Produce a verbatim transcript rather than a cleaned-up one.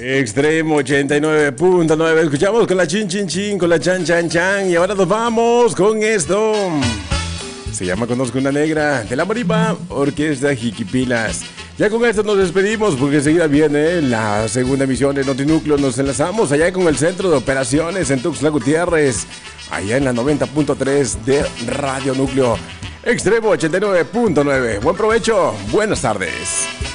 Extremo ochenta y nueve punto nueve. Escuchamos con la chin chin chin, con la chan chan chan. Y ahora nos vamos con esto. Se llama Conozco una Negra, de la Maripa Orquesta Jiquipilas. Ya con esto nos despedimos porque enseguida viene la segunda emisión de Notinúcleo. Nos enlazamos allá con el Centro de Operaciones en Tuxtla Gutiérrez, allá en la noventa punto tres de Radio Núcleo. Extremo ochenta y nueve punto nueve. Buen provecho, buenas tardes.